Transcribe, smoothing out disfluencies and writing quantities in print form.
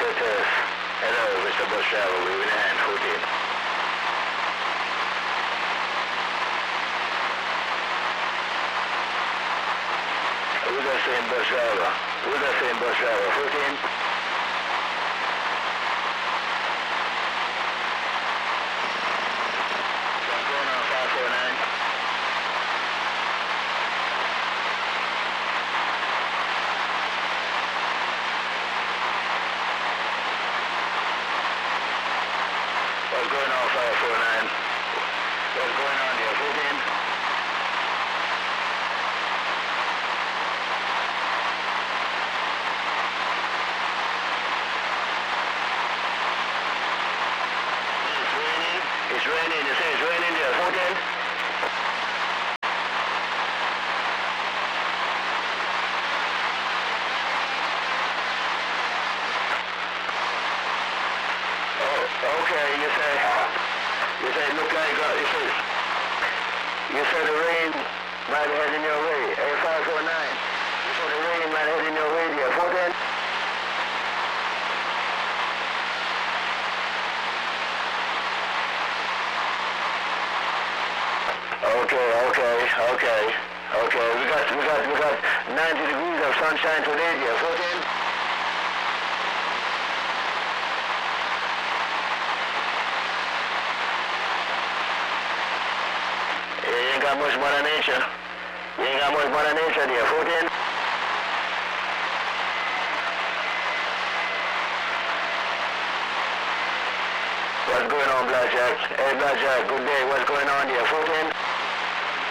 test. Hello, Mr. Bus Driver, we will hand 14. Who's that same bus driver? Who's that same bus driver? 14? What's going on, 549? What's going on, 549? What's going on there, 14? It's raining, you say it's raining there, 14? Oh, okay, you say look like, you say the rain might head in your way, 549. You say the rain might head in your way there, 14? Okay. We got 90 degrees of sunshine today, dear. 14? You ain't got much Mother Nature. You ain't got much Mother Nature, dear. 14? What's going on, Blackjack? Hey, Blackjack, good day. What's going on, dear? 14?